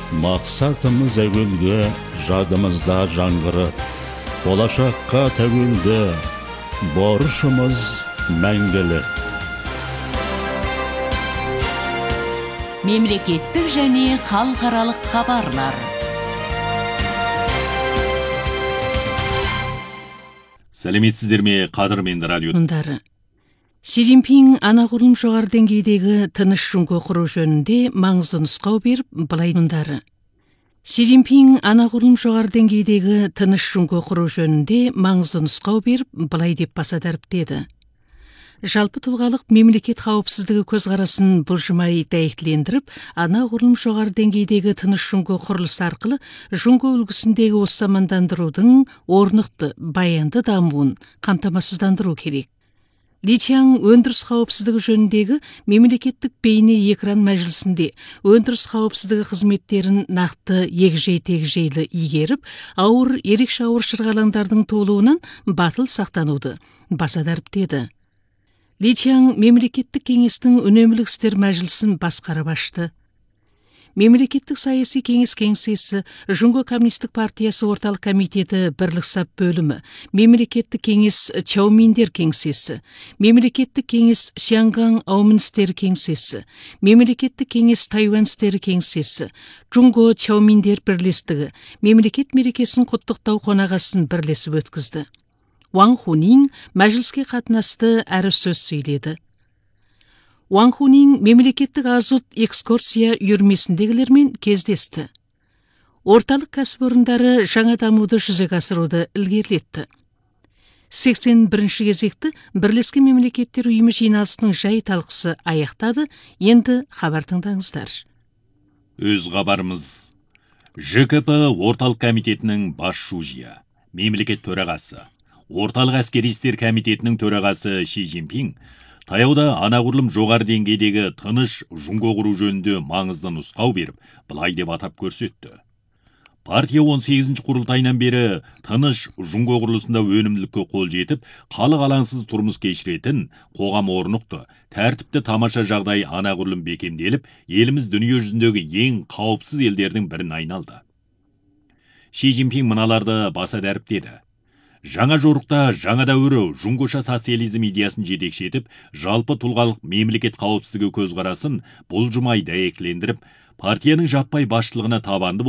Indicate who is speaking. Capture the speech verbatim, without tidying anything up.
Speaker 1: Мақсатымыз әуелгі, жадымызда жаңғыры, болашаққа тәуелді, борышымыз мәңгілі.
Speaker 2: Мемлекеттік және халықаралық хабарлар.
Speaker 3: Сәлеметсіздер ме, қадірменді радио
Speaker 4: тыңдармандары. Си Цзиньпин анағұрлым жоғары деңгейдегі тыныш жүйе құру жөнінде маңызды нұсқау беріп, былай тыңдары. Си Цзиньпин анағұрлым жоғары деңгейдегі тыныш жүйе құру жөнінде маңызды нұсқау беріп, былай деп баса дәріптеді. Жалпы тұлғалық мемлекет қауіпсіздігі көзқарасын бұлжымай дәйектілендіріп, анағұрлым жоғары деңгейдегі тыныш жүйе құрылысы арқылы жүйе үлгісіндегі осы мамандандырудың орнықты, баянды дамуын қамтамасыздандыру керек. Ли Чжан өндіріс қауіпсіздігі жөніндегі мемлекеттік бейне экран мәжілісінде өндіріс қауіпсіздігі қызметтерін нақты егжей-тегжейлі игеріп, ауыр, ерекше ауыр шырғалаңдардың толуынан батыл сақтануды баса дәріптеді. Ли Чжан мемлекеттік кеңестің үнемлік істер мәжілісін басқарып ашты. Мемлекеттік саяси кеңес кеңсесі, Жунго коммунистік партиясы орталық комитеті бірлік сап бөлімі, мемлекеттік кеңес Чаоминдер кеңсесі, мемлекеттік кеңес Шянган аумын істері кеңсесі, мемлекеттік кеңес Тайвань істері кеңсесі, Жунго Чаоминдер бірлестігі, мемлекет мерекесін құттықтау қонағасын бірлесіп өткізді. Ван Хунин мәжіліске қатынасты әрі сөз сөйледі. Ван Хунин мемлекеттік азот экскурсия үйірмесіндегілермен кездесті. Орталық кәсіпорындары жаңа дамуды жүзеге асыруды ілгерілетті. сексен бірінші кезекті Бірлескен мемлекеттер ұйымы жиналысының жай талқысы аяқтады, енді хабар тыңдаңыздар.
Speaker 3: Өз хабарымыз. Ж К П орталық комитетінің бас шужия, мемлекет төрағасы, орталық әскери істер комитетінің төрағасы Си Цзиньпин таяуда анағұрлым жоғары деңгейдегі тыныш жүйе құру жөнінде маңызды нұсқау беріп, былай деп атап көрсетті. Партия он сегізінші құрылтайынан бері тыныш жүйе құрылысында өнімділікке қол жетіп, халық алаңсыз тұрмыс кешіретін, қоғам орнықты, тәртіпті тамаша жағдай анағұрлым бекемделіп, еліміз дүние жүзіндегі ең қауіпсіз елдердің бірін айналды. Си Цзиньпин мыналарды баса дәріптеді. Жаңа жорықта жаңа дәуірі жунгоша социализм идеясын жетекшетіп, жалпы тұлғалық мемлекет қауіпсіздігі көзқарасын бұлжымай дәйектілендіріп, партияның жаппай басшылығына табанды